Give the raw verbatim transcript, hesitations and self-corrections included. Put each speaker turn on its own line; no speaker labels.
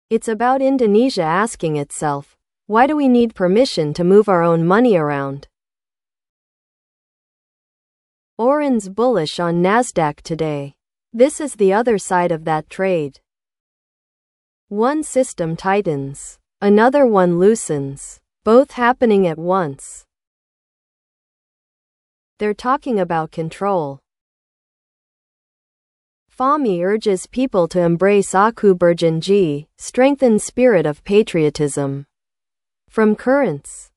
It's about Indonesia asking itself, why do we need permission to move our own money around? Oren's bullish on Nasdaq today. This is the other side of that trade. One system tightens, another one loosens, both happening at once. They're talking about control. Fahmi urges people to embrace Aku Berjanji, strengthen spirit of patriotism. From Currents.